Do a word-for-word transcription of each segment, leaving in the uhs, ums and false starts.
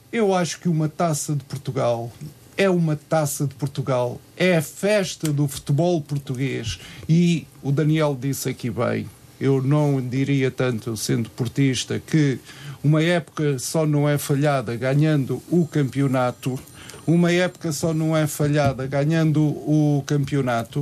Eu acho que uma Taça de Portugal é uma Taça de Portugal, é a festa do futebol português. E o Daniel disse aqui bem, eu não diria tanto, sendo portista, que uma época só não é falhada ganhando o campeonato, uma época só não é falhada ganhando o campeonato.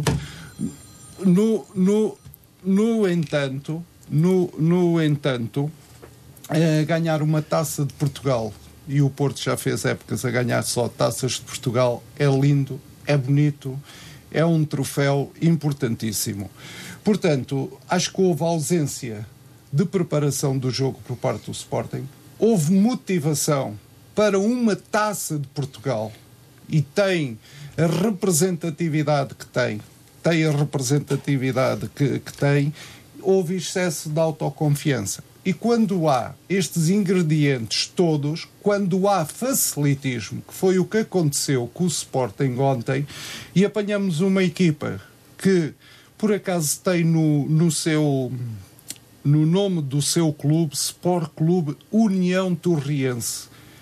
No, no, no entanto, no, no entanto, é ganhar uma Taça de Portugal, e o Porto já fez épocas a ganhar só Taças de Portugal, é lindo, é bonito, é um troféu importantíssimo. Portanto, acho que houve ausência de preparação do jogo por parte do Sporting, houve motivação para uma Taça de Portugal, e tem a representatividade que tem, tem a representatividade que, que tem, houve excesso de autoconfiança. E quando há estes ingredientes todos, quando há facilitismo, que foi o que aconteceu com o Sporting ontem, e apanhamos uma equipa que, por acaso, tem no, no seu... no nome do seu clube, Sport Clube União Torriense.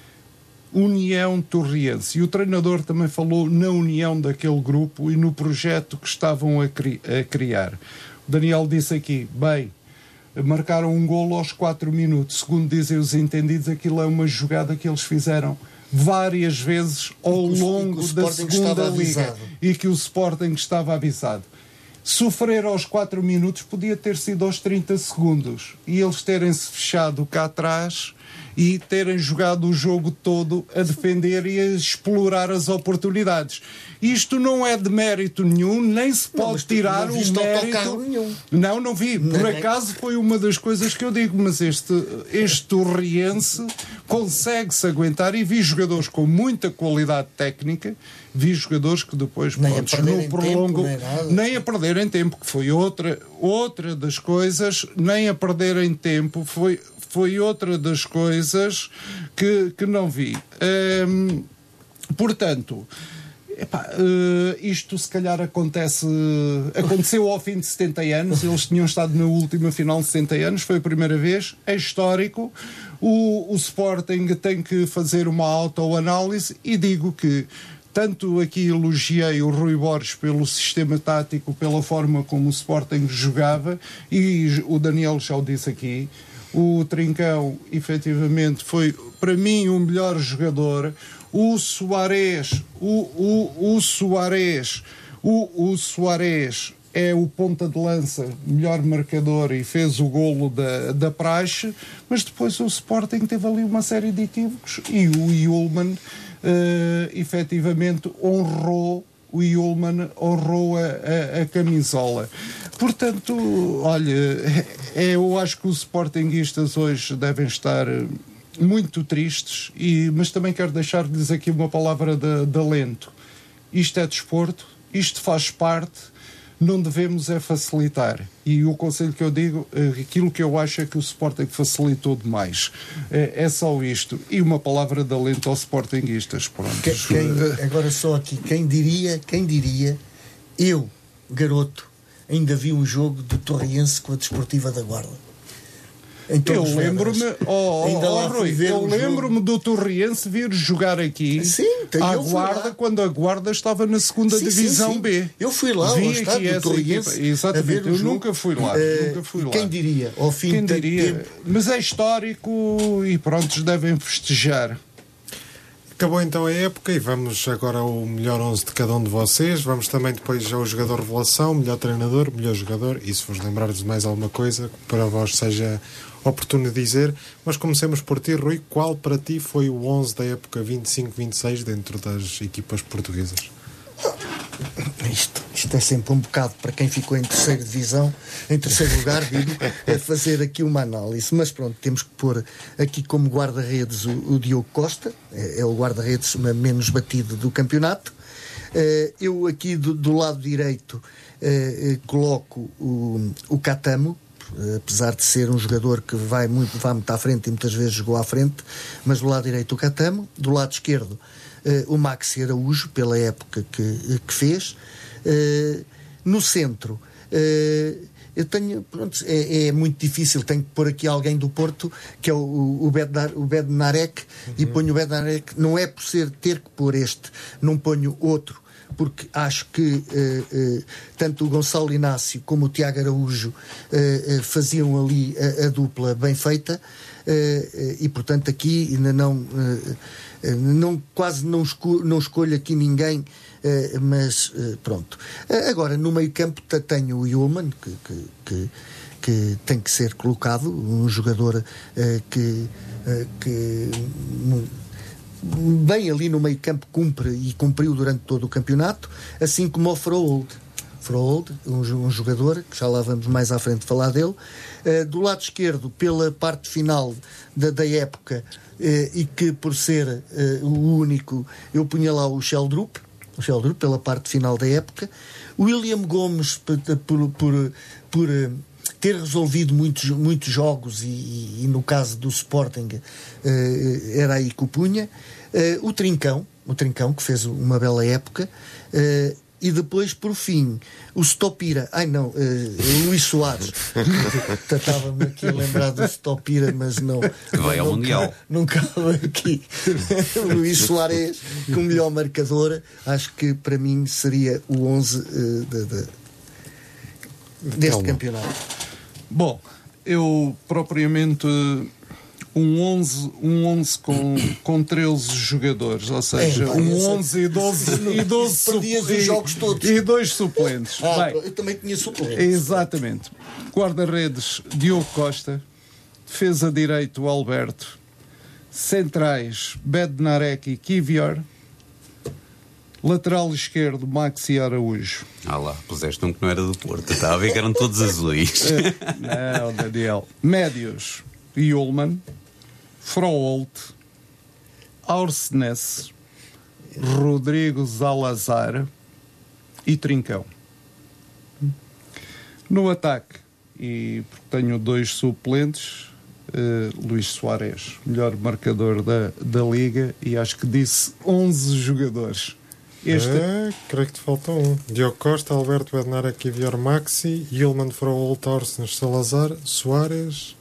União Torriense. E o treinador também falou na união daquele grupo e no projeto que estavam a, cri- a criar. O Daniel disse aqui, bem, marcaram um golo aos quatro minutos. Segundo dizem os entendidos, aquilo é uma jogada que eles fizeram várias vezes ao longo da segunda liga. E que o Sporting estava avisado. Sofrer aos quatro minutos podia ter sido aos trinta segundos. E eles terem-se fechado cá atrás e terem jogado o jogo todo a defender e a explorar as oportunidades. Isto não é de mérito nenhum, nem se pode não, tirar não o mérito. Nenhum. Não, não vi. Por não, acaso foi uma das coisas que eu digo, mas este, este Torriense consegue-se aguentar, e vi jogadores com muita qualidade técnica, vi jogadores que depois nem pronto, a no prolongo, tempo, nem, nem a perderem tempo, que foi outra, outra das coisas, nem a perderem tempo, foi, foi outra das coisas que, que não vi. Hum, portanto, epá, uh, isto se calhar acontece, aconteceu ao fim de setenta anos, eles tinham estado na última final de setenta anos, foi a primeira vez, é histórico. O, o Sporting tem que fazer uma autoanálise, e digo que tanto aqui elogiei o Rui Borges pelo sistema tático, pela forma como o Sporting jogava, e o Daniel já o disse aqui, o Trincão efetivamente foi para mim o melhor jogador. O Soares, o, o, o Soares, o, o Soares é o ponta de lança, melhor marcador, e fez o golo da, da praxe, mas depois o Sporting teve ali uma série de equívocos, e o Yulman uh, efetivamente honrou, o Yulman honrou a, a, a camisola. Portanto, olha, eu acho que os sportinguistas hoje devem estar muito tristes, e, mas também quero deixar-lhes aqui uma palavra de, de alento. Isto é desporto, isto faz parte, não devemos é facilitar. E o conselho que eu digo, aquilo que eu acho é que o Sporting facilitou demais. É, é só isto. E uma palavra de alento aos sportinguistas. Pronto. Quem, quem, agora só aqui, quem diria, quem diria, eu, garoto, ainda vi um jogo do Torriense com a Desportiva da Guarda. Eu lembro-me, oh, oh, oh, Rui, eu lembro-me do Torriense vir jogar aqui sim, à Guarda, quando a Guarda estava na segunda sim, divisão sim, sim. B. Eu fui lá, vi ao estádio do Torriense. Exatamente, eu nunca fui lá. Uh, nunca fui lá. Quem diria, ao fim quem de diria, tempo. Mas é histórico e pronto, devem festejar. Acabou então a época e vamos agora ao melhor onze de cada um de vocês. Vamos também depois ao jogador revelação, melhor treinador, melhor jogador, e se vos lembrares de mais alguma coisa que para vós seja oportuno dizer. Mas comecemos por ti, Rui. Qual para ti foi o onze da época vinte e cinco vinte e seis dentro das equipas portuguesas? Isto, isto é sempre um bocado para quem ficou em terceira divisão, em terceiro lugar, digo, é fazer aqui uma análise. Mas pronto, temos que pôr aqui como guarda-redes o, o Diogo Costa, é, é o guarda-redes menos batido do campeonato. Uh, eu aqui do, do lado direito uh, uh, coloco o, o Catamo, uh, apesar de ser um jogador que vai muito, vai muito à frente e muitas vezes jogou à frente, mas do lado direito o Catamo, do lado esquerdo Uh, o Maxi Araújo, pela época que, que fez. Uh, no centro, uh, eu tenho, pronto, é, é muito difícil, tenho que pôr aqui alguém do Porto, que é o, o, Bednar, o Bednarek, uhum. e ponho o Bednarek, não é por ser ter que pôr este, não ponho outro, porque acho que uh, uh, tanto o Gonçalo Inácio como o Tiago Araújo uh, uh, faziam ali a, a dupla bem feita, uh, uh, e portanto aqui ainda não, uh, uh, não quase não, esco, não escolho aqui ninguém, uh, mas uh, pronto. Uh, agora no meio campo tenho o Ullmann, que, que, que, que tem que ser colocado, um jogador uh, que, uh, que um, bem ali no meio campo cumpre e cumpriu durante todo o campeonato, assim como o Froholt. Froholt, um, um jogador, que já lá vamos mais à frente falar dele. Uh, do lado esquerdo, pela parte final da, da época, uh, e que por ser uh, o único, eu punha lá o Sheldrup, o Sheldrup pela parte final da época. William Gomes, por, por, por, por uh, ter resolvido muitos, muitos jogos e, e, e no caso do Sporting uh, era aí que o punha. Uh, o Trincão, o Trincão que fez uma bela época, uh, e depois por fim o Stopira, ai não, uh, Luís Soares. Estava-me aqui a lembrar do Stopira, mas não vai ao não, Mundial, não cabe aqui. Luís Soares, com o melhor marcador, acho que para mim seria o onze uh, de, de, deste Calma. campeonato. Bom, eu propriamente um onze, um onze com, com treze jogadores, ou seja, é, um onze e doze, e doze perdias os jogos todos. E dois suplentes. Ah, Bem, eu também tinha suplentes. Exatamente. Guarda-redes, Diogo Costa. Defesa direito, Alberto. Centrais, Bednarek e Kivior. Lateral esquerdo, Maxi Araújo. Ah lá, puseste um que não era do Porto. Estava a ver que eram todos azuis. Não, Daniel. Médios, Ullmann, Froholt, Aursnes, Rodrigo Zalazar e Trincão. No ataque, e tenho dois suplentes, uh, Luís Soares, melhor marcador da, da Liga, e acho que disse onze jogadores. Este... É, creio que te falta um. Diogo Costa, Alberto Bednarek, Kivior, Maxi, Ullmann, Froholt, Aursnes, Salazar, Soares.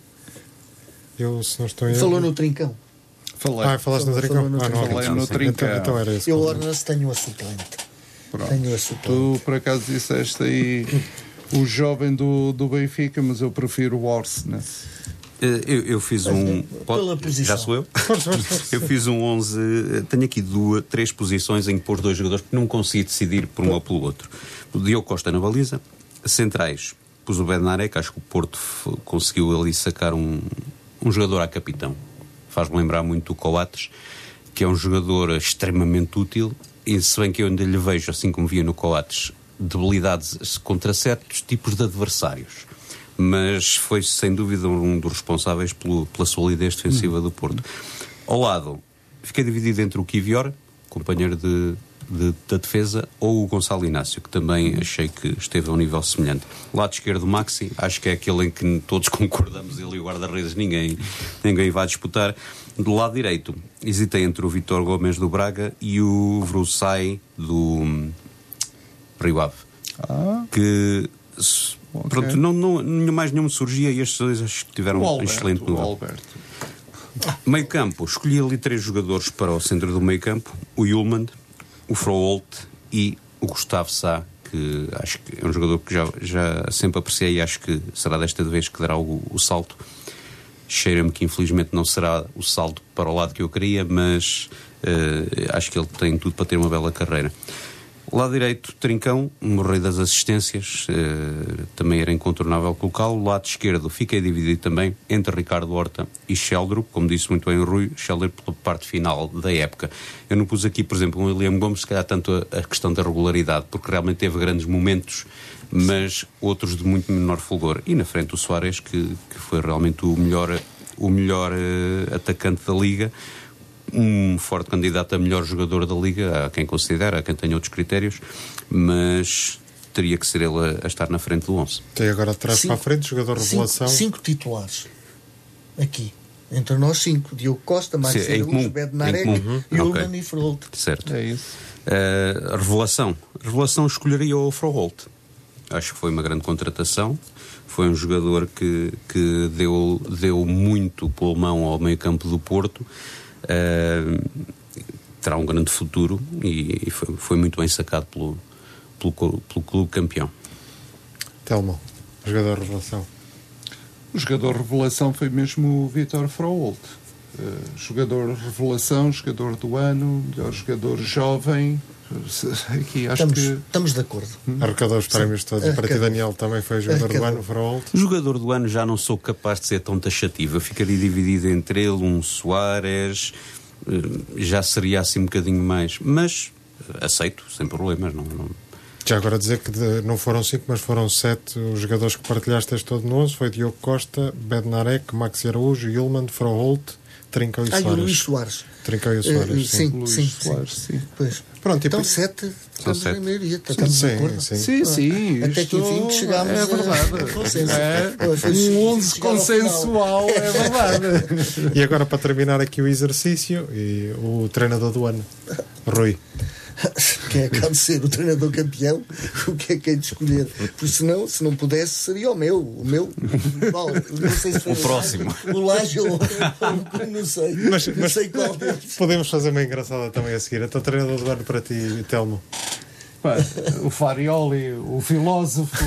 Eu, se não estou em Falou no Trincão. Falei. Ah, falaste no Trincão? No ah, não, Falei não, no Trincão. Então, então era isso. Eu, Ornas, tenho a suplente. Pronto. Tenho a suplente. Tu, por acaso, disseste aí o jovem do, do Benfica, mas eu prefiro o Aursnes. Eu, eu fiz um. Pela posição. Já sou eu? Eu fiz um onze. Tenho aqui duas, três posições em que pôs dois jogadores porque não consegui decidir por um ou pelo outro. O Diogo Costa na baliza. Centrais, pus o Bednarek. Acho que o Porto f- conseguiu ali sacar um, um jogador a capitão. Faz-me lembrar muito o Coates, que é um jogador extremamente útil. E se bem que eu ainda lhe vejo, assim como via no Coates, debilidades contra certos tipos de adversários. Mas foi sem dúvida um dos responsáveis pelo, pela solidez defensiva do Porto. Ao lado, fiquei dividido entre o Kivior, companheiro de, de, da defesa, ou o Gonçalo Inácio, que também achei que esteve a um nível semelhante. Lado esquerdo, Maxi, acho que é aquele em que todos concordamos, ele e o guarda-redes, ninguém, ninguém vai disputar. Do lado direito, hesitei entre o Vítor Gomes do Braga e o Vrusai do Rio Ave. Ah. Que... Okay. Pronto, não, não, mais nenhum surgia e estes dois acho que tiveram o um Alberto, excelente nível. Alberto. Meio campo, escolhi ali três jogadores para o centro do meio campo: o Ullmann, o Froholt e o Gustavo Sá, que acho que é um jogador que já, já sempre apreciei e acho que será desta vez que dará o, o salto. Cheira-me que infelizmente não será o salto para o lado que eu queria, mas uh, acho que ele tem tudo para ter uma bela carreira. Lado direito, Trincão, um rei das assistências, uh, também era incontornável colocá-lo. Lado esquerdo, fiquei dividido também entre Ricardo Horta e Sheldrup, como disse muito bem o Rui, Sheldrup pela parte final da época. Eu não pus aqui, por exemplo, um William Gomes, se calhar tanto a, a questão da regularidade, porque realmente teve grandes momentos, mas outros de muito menor fulgor. E na frente o Soares, que, que foi realmente o melhor, o melhor uh, atacante da Liga, um forte candidato a melhor jogador da Liga, há quem considera, há quem tenha outros critérios, mas teria que ser ele a, a estar na frente do onze. Tem agora de trás cinco, para a frente, jogador cinco, revelação. Cinco titulares aqui. Entre nós cinco. Diogo Costa, Maxi Araújo, Bednarek, Ullmann okay. e Froholt. Certo. É isso. Uh, revelação. Revelação escolheria o Froholt. acho que foi uma grande contratação. Foi um jogador que, que deu, deu muito pulmão ao meio-campo do Porto. Uh, terá um grande futuro e, e foi, foi muito bem sacado pelo, pelo, pelo clube campeão. Telmo, jogador revelação. O jogador revelação foi mesmo o Vítor Froholt. Uh, jogador revelação, jogador do ano, melhor jogador jovem. Aqui acho estamos, que estamos de acordo. Arrecadou os prémios todos. Para ti, Daniel, também foi jogador Arrecadou. do ano, Froholt. Jogador do ano já não sou capaz de ser tão taxativo. Eu ficaria dividido entre ele, um Soares, já seria assim um bocadinho mais. Mas aceito, sem problemas. Não, não... Já agora dizer que de, não foram cinco, mas foram sete os jogadores que partilhaste este todo no onze. Foi Diogo Costa, Bednarek, Maxi Araújo, Yulman, Froholt, Trincão e ah, Soares. Ah, e o Luís Soares. Trincão e Soares, uh, sim. Sim, Luís sim, Soares, sim. sim. Pois. Pronto, então, e... sete, estamos sete. em maioria, Sim, estamos sim, de acordo. sim. Sim, sim. Até que enfim que chegámos é verdade. a consenso. É, Pois, um onze consensual, é verdade. E agora, para terminar aqui o exercício, e o treinador do ano, Rui. Quem é que há de ser o treinador campeão? O que é que é de escolher? Porque senão, se não pudesse, seria o meu. O meu, qual, não sei se foi o próximo. O Laje ou não sei. Mas, não mas sei qual deles. Podemos fazer uma engraçada também a seguir. Então, treinador do ano para ti, Telmo. Pá, o Farioli, o filósofo.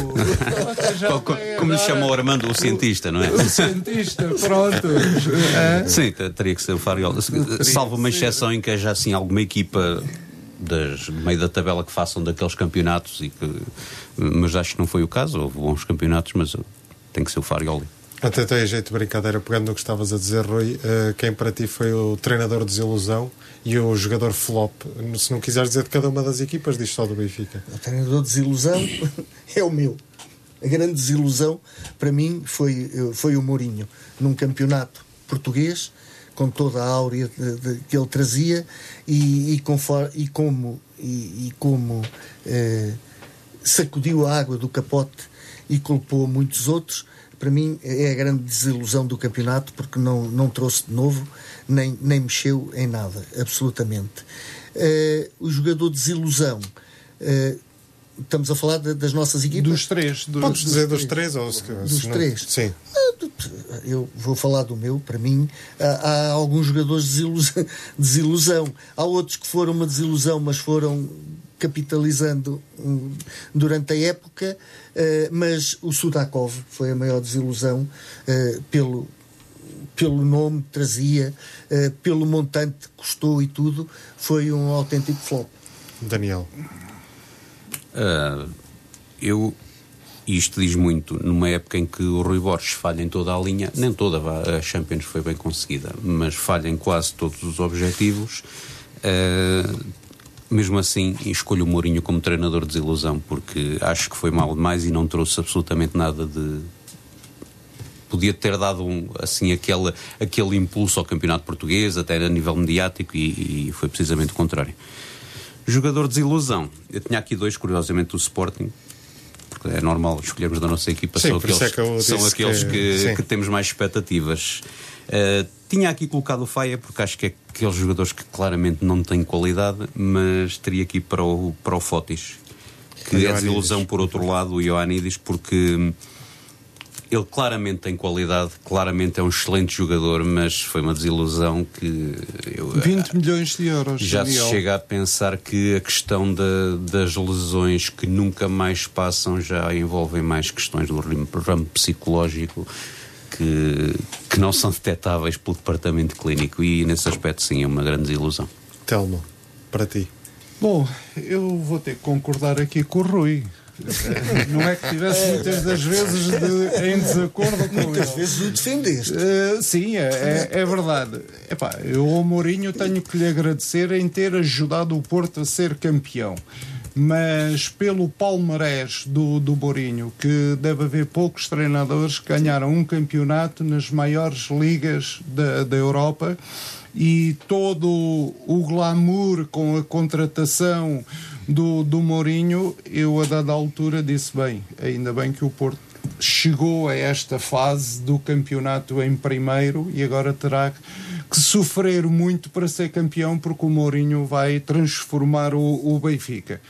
Como, como lhe chamou o Armando, o cientista, não é? O cientista, pronto. É? Sim, teria que ser o Farioli. Salvo uma exceção em que haja assim alguma equipa das, meio da tabela que façam daqueles campeonatos, e que, mas acho que não foi o caso. Houve bons campeonatos, mas tem que ser o Farioli. Até tem jeito de brincadeira, pegando no que estavas a dizer, Rui, uh, quem para ti foi o treinador de desilusão e o jogador flop? Se não quiseres dizer de cada uma das equipas, diz só do Benfica. O treinador de desilusão é o meu. A grande desilusão para mim foi, foi o Mourinho, num campeonato português, com toda a áurea de, de, que ele trazia e, e, conforme, e como, e, e como eh, sacudiu a água do capote e culpou muitos outros. Para mim é a grande desilusão do campeonato, porque não, não trouxe de novo, nem, nem mexeu em nada, absolutamente. Uh, o jogador de desilusão, uh, estamos a falar de, das nossas equipas? Dos três. Dos, Podes dos dizer três. dos três? Ou se, dos se três? Não... Sim. Uh, eu vou falar do meu, para mim. Há, há alguns jogadores de desilusão, desilusão. Há outros que foram uma desilusão, mas foram capitalizando um, durante a época, uh, mas o Sudakov foi a maior desilusão uh, pelo, pelo nome que trazia, uh, pelo montante que custou e tudo, foi um autêntico flop. Daniel. Uh, eu isto diz muito numa época em que o Rui Borges falha em toda a linha, nem toda a Champions foi bem conseguida, mas falha em quase todos os objetivos. Uh, Mesmo assim, escolho o Mourinho como treinador de desilusão, porque acho que foi mal demais e não trouxe absolutamente nada de... Podia ter dado um, assim, aquele, aquele impulso ao campeonato português, até a nível mediático, e, e foi precisamente o contrário. Jogador de desilusão. Eu tinha aqui dois, curiosamente, do Sporting, porque é normal escolhermos da nossa equipa, sim, são aqueles, é que, são aqueles que, que, que temos mais expectativas. Uh, tinha aqui colocado o Faia, porque acho que é aqueles jogadores que claramente não têm qualidade, mas teria aqui para o, para o Fotis, que é desilusão por outro lado, o Ioannidis, porque ele claramente tem qualidade, claramente é um excelente jogador, mas foi uma desilusão que eu, vinte milhões de euros já Daniel. Se chega a pensar que a questão da, das lesões que nunca mais passam já envolvem mais questões do ramo psicológico que, que não são detectáveis pelo departamento clínico, e nesse aspecto sim é uma grande desilusão. Telmo, para ti. Bom, eu vou ter que concordar aqui com o Rui. Não é que estivesse muitas das vezes de, em desacordo com ele. Muitas vezes o defendeste. Uh, sim, é, é, é verdade. Epá, eu ao Mourinho tenho que lhe agradecer em ter ajudado o Porto a ser campeão. Mas pelo palmarés do, do Mourinho, que deve haver poucos treinadores que ganharam um campeonato nas maiores ligas da, da Europa, e todo o glamour com a contratação do, do Mourinho, eu a dada altura disse, bem, ainda bem que o Porto chegou a esta fase do campeonato em primeiro e agora terá que sofrer muito para ser campeão, porque o Mourinho vai transformar o, o Benfica.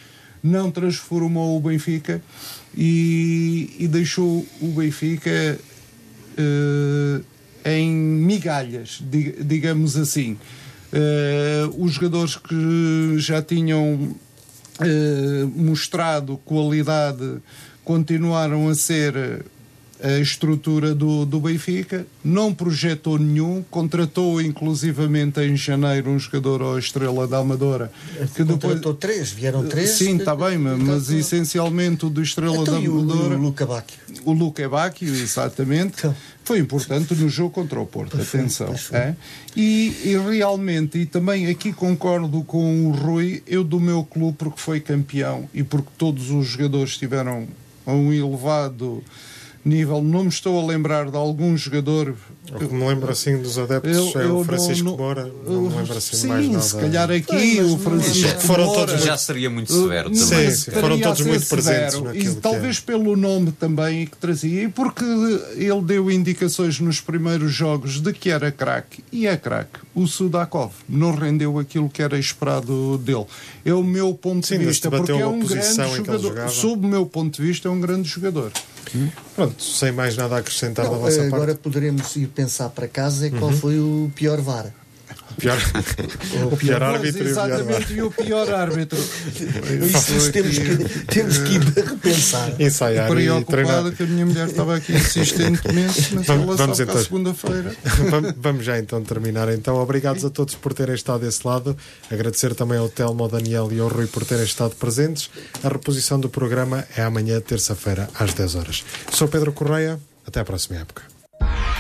não transformou o Benfica e, e deixou o Benfica uh, em migalhas, dig, digamos assim. Uh, os jogadores que já tinham uh, mostrado qualidade continuaram a ser a estrutura do, do Benfica, não projetou nenhum, contratou inclusivamente em janeiro um jogador ao Estrela da Amadora que contratou depois... três, vieram três. Sim, está bem, mas, mas essencialmente o do Estrela então, da Amadora, o, o Luca Bacchio. O Luca Bacchio, exatamente, então. Foi importante no jogo contra o Porto, pois atenção. Foi, é? e, e realmente, e também aqui concordo com o Rui, eu do meu clube, porque foi campeão e porque todos os jogadores tiveram a um elevado nível, não me estou a lembrar de algum jogador. O que me lembro assim dos adeptos eu, é o Francisco não, Moura, não me lembro assim sim, mais nada. Se calhar aqui o Francisco foram Moura, todos já seria muito severo. Não, sim, sim, foram todos muito severo, presentes. E talvez é. pelo nome também que trazia, e porque ele deu indicações nos primeiros jogos de que era craque, e é craque. O Sudakov não rendeu aquilo que era esperado dele. É o meu ponto sim, de vista, porque é um grande jogador. Sob o meu ponto de vista, é um grande jogador. Hum? Pronto, sem mais nada a acrescentar não, da vossa agora parte. Agora poderemos ir pensar para casa qual uhum. foi o pior V A R. O pior, o pior árbitro exatamente, e o pior árbitro. Isso, isso temos, que, temos que ir repensar. Ensaiar preocupada que a minha mulher estava aqui insistentemente, mas vamos, ela vamos então, segunda-feira. Vamos, vamos já então terminar. Então, obrigados a todos por terem estado desse lado. Agradecer também ao Telmo, ao Daniel e ao Rui por terem estado presentes. A reposição do programa é amanhã, terça-feira, às dez horas. Sou Pedro Correia. Até à próxima época.